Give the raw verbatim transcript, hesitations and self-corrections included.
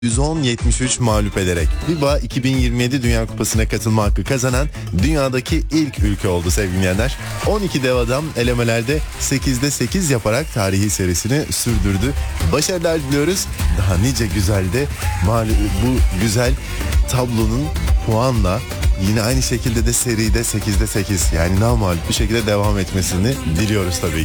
yüz on yetmiş üç mağlup ederek FIBA iki bin yirmi yedi Dünya Kupası'na katılma hakkı kazanan dünyadaki ilk ülke oldu sevgili dinleyenler. on iki dev adam elemelerde sekizde sekiz yaparak tarihi serisini sürdürdü. Başarılar diliyoruz. Daha nice güzel de bu güzel tablonun puanla yine aynı şekilde de seride sekizde sekiz yani namağlup bir şekilde devam etmesini diliyoruz tabii.